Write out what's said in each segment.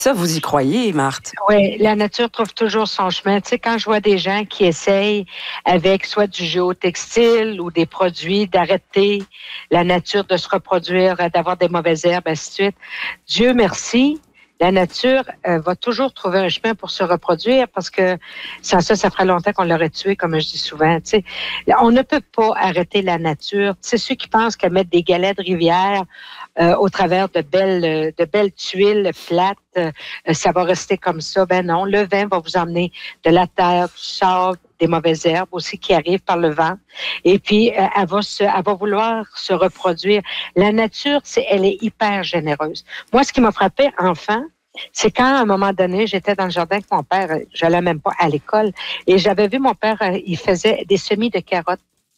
Ça, vous y croyez, Marthe? Oui, la nature trouve toujours son chemin. Tu sais, quand je vois des gens qui essayent avec soit du géotextile ou des produits d'arrêter la nature de se reproduire, d'avoir des mauvaises herbes, ainsi de suite, Dieu merci, la nature va toujours trouver un chemin pour se reproduire parce que sans ça, ça ferait longtemps qu'on l'aurait tué, comme je dis souvent. Tu sais, on ne peut pas arrêter la nature. C'est ceux qui pensent qu'à mettre des galets de rivière au travers de belles tuiles plates, ça va rester comme ça. Ben non, le vent va vous emmener de la terre, du sable, des mauvaises herbes aussi qui arrivent par le vent. Et puis, elle va vouloir se reproduire. La nature, elle est hyper généreuse. Moi, ce qui m'a frappé enfant, c'est quand, à un moment donné, j'étais dans le jardin avec mon père, j'allais même pas à l'école, et j'avais vu mon père, il faisait des semis de carottes.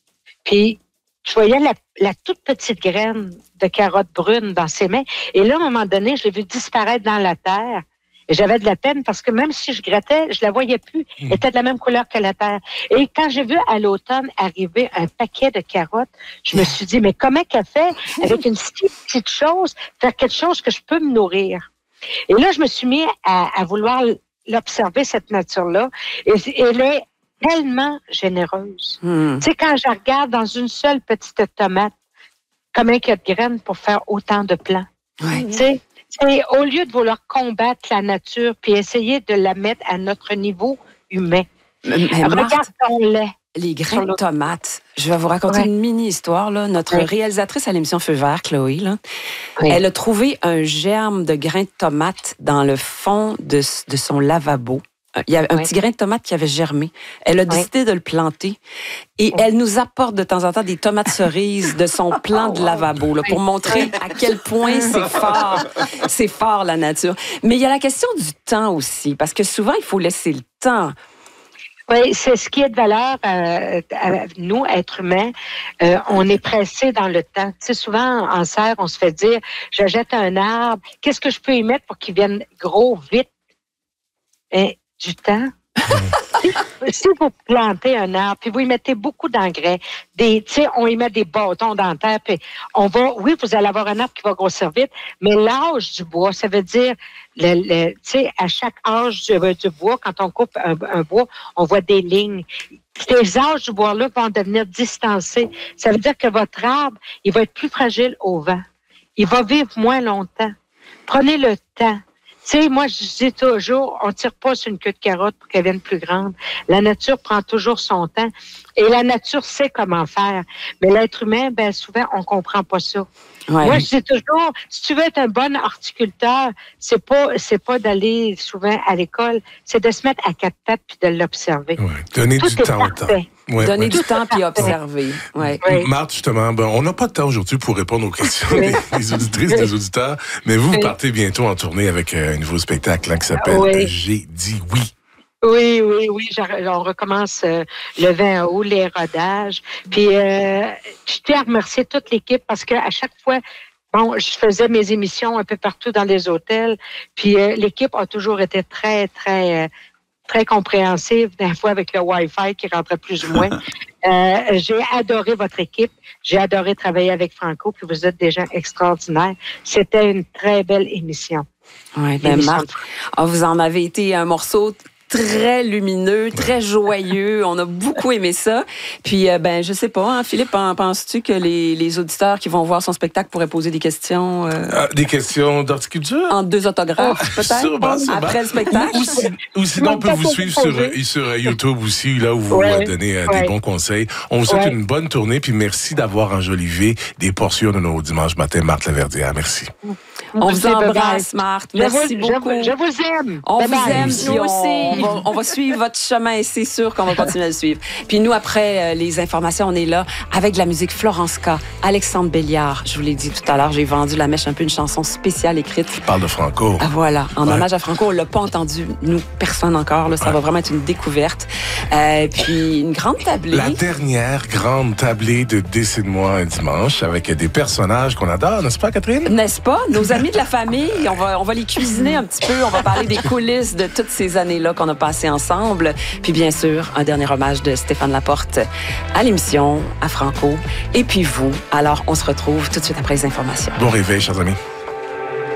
Puis, je voyais la toute petite graine de carotte brune dans ses mains. Et là, à un moment donné, je l'ai vu disparaître dans la terre. Et j'avais de la peine parce que même si je grattais, je la voyais plus. Elle était de la même couleur que la terre. Et quand j'ai vu à l'automne arriver un paquet de carottes, je me suis dit, mais comment qu'elle fait avec une si petite chose, faire quelque chose que je peux me nourrir? Et là, je me suis mis à vouloir l'observer, cette nature-là. Et elle est tellement généreuse. Tu sais, quand je regarde dans une seule petite tomate, combien il y a de graines pour faire autant de plants? Tu sais, au lieu de vouloir combattre la nature puis essayer de la mettre à notre niveau humain, regardons-les. Les grains de tomates. Je vais vous raconter une mini-histoire. Là. Notre réalisatrice à l'émission Feu vert, Chloé, là, elle a trouvé un germe de grains de tomates dans le fond de son lavabo. Il y a un petit grain de tomate qui avait germé. Elle a décidé de le planter et elle nous apporte de temps en temps des tomates cerises de son plant de lavabo là, pour montrer à quel point c'est fort. C'est fort, la nature. Mais il y a la question du temps aussi, parce que souvent, il faut laisser le temps. Oui, c'est ce qui est de valeur nous, êtres humains. On est pressé dans le temps. Tu sais, souvent, en serre, on se fait dire, je jette un arbre, qu'est-ce que je peux y mettre pour qu'il vienne gros vite? Et du temps. Si vous plantez un arbre, puis vous y mettez beaucoup d'engrais, on y met des bâtons dans la terre, puis vous allez avoir un arbre qui va grossir vite, mais l'âge du bois, ça veut dire, à chaque âge du bois, quand on coupe un bois, on voit des lignes. Ces âges du bois-là vont devenir distancés. Ça veut dire que votre arbre, il va être plus fragile au vent. Il va vivre moins longtemps. Prenez le temps. Tu sais, moi, je dis toujours, on ne tire pas sur une queue de carotte pour qu'elle vienne plus grande. La nature prend toujours son temps et la nature sait comment faire. Mais l'être humain, ben souvent, on ne comprend pas ça. Ouais. Moi, je dis toujours, si tu veux être un bon horticulteur, c'est pas d'aller souvent à l'école, c'est de se mettre à quatre pattes puis de l'observer. Ouais. Donner du temps au temps. Donner du temps puis observer. Ouais. Marthe, justement, on n'a pas de temps aujourd'hui pour répondre aux questions des auditrices et des auditeurs, mais vous partez bientôt en tournée avec un nouveau spectacle qui s'appelle J'ai dit oui. Oui. On recommence le 20 août, les rodages. Puis, je tiens à remercier toute l'équipe parce qu'à chaque fois, je faisais mes émissions un peu partout dans les hôtels. Puis, l'équipe a toujours été très, très, très compréhensive, des fois avec le Wi-Fi qui rentrait plus ou moins. J'ai adoré votre équipe. J'ai adoré travailler avec Franco. Puis, vous êtes des gens extraordinaires. C'était une très belle émission. Oui, bien, Marthe, vous en avez été un morceau très lumineux, très joyeux. On a beaucoup aimé ça. Puis, je sais pas, Philippe, penses-tu que les auditeurs qui vont voir son spectacle pourraient poser des questions? Des questions d'horticulture? En 2 autographes, peut-être? Sûrement. Après le spectacle? Ou sinon, on peut vous suivre sur YouTube aussi, là où vous donnez des bons conseils. On vous souhaite une bonne tournée, puis merci d'avoir enjolivé des portions de nos dimanches matin. Marthe Laverdière, merci. On vous embrasse, Marthe. Merci beaucoup. Je vous aime. On vous aime, nous aussi. On va suivre votre chemin et c'est sûr qu'on va continuer à le suivre. Puis nous, après les informations, on est là avec de la musique Florence K, Alexandre Belliard. Je vous l'ai dit tout à l'heure, j'ai vendu la mèche un peu une chanson spéciale écrite. Qui parle de Franco. Ah, voilà, en hommage à Franco. On l'a pas entendu, nous, personne encore. Là, ça va vraiment être une découverte. Puis une grande tablée. La dernière grande tablée de Décide-moi un dimanche avec des personnages qu'on adore, n'est-ce pas, Catherine? N'est-ce pas? Nos amis de la famille, on va les cuisiner un petit peu. On va parler des coulisses de toutes ces années-là qu'on a passées ensemble. Puis bien sûr, un dernier hommage de Stéphane Laporte à l'émission, à Franco. Et puis vous, alors on se retrouve tout de suite après les informations. Bon réveil, chers amis.